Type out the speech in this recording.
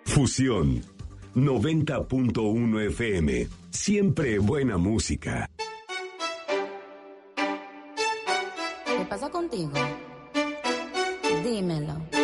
Fusión 90.1 FM. Siempre buena música. ¿Qué pasa contigo? Dímelo.